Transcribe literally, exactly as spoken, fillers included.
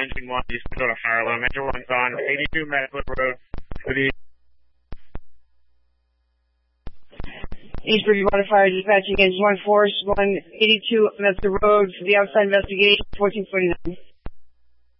engine one, you still got a fire alarm. Engine one's on eighty-two Medford Road for the Eastbridge Water Fire dispatching engine one, Force one, eighty-two Medford Road for the outside investigation, fourteen forty-nine.